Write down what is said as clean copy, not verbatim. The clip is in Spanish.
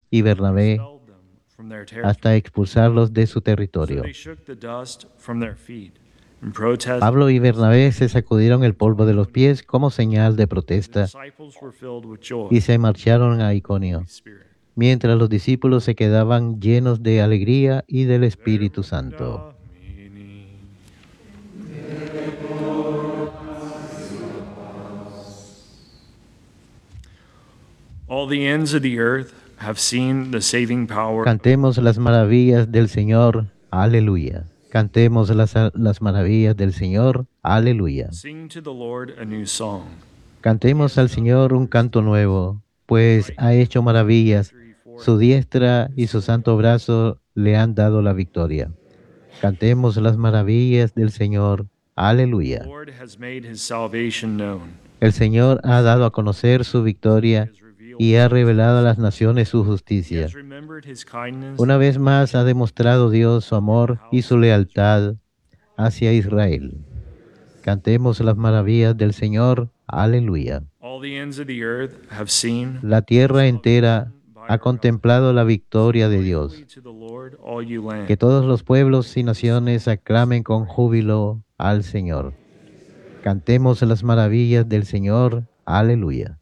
y Bernabé hasta expulsarlos de su territorio. Pablo y Bernabé se sacudieron el polvo de los pies como señal de protesta y se marcharon a Iconio, mientras los discípulos se quedaban llenos de alegría y del Espíritu Santo. All the ends of the earth have seen the saving power. Cantemos las maravillas del Señor. Aleluya. Cantemos las maravillas del Señor. Aleluya. Sing to the Lord a new song. Cantemos al Señor un canto nuevo, pues ha hecho maravillas. Su diestra y su santo brazo le han dado la victoria. Cantemos las maravillas del Señor. Aleluya. The Lord has made his salvation known. El Señor ha dado a conocer su victoria y ha revelado a las naciones su He justicia. has remembered his kindness. Una vez más ha demostrado Dios su amor y su lealtad hacia Israel. Cantemos las maravillas del Señor. Aleluya. All the ends of the earth have seen. La tierra entera ha contemplado la victoria de Dios. To the Lord, all you lands. Que todos los pueblos y naciones aclamen con júbilo al Señor. Cantemos las maravillas del Señor. Aleluya.